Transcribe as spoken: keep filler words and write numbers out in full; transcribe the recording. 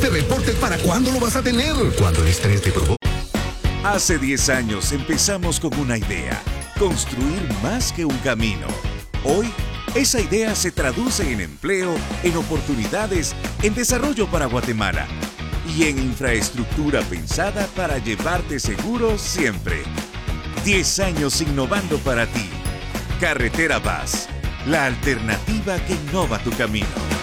ese reporte, ¿para cuándo lo vas a tener? Cuando el estrés te provoca. Hace diez años empezamos con una idea, construir más que un camino. Hoy, esa idea se traduce en empleo, en oportunidades, en desarrollo para Guatemala y en infraestructura pensada para llevarte seguro siempre. diez años innovando para ti. Carretera Paz, la alternativa que innova tu camino.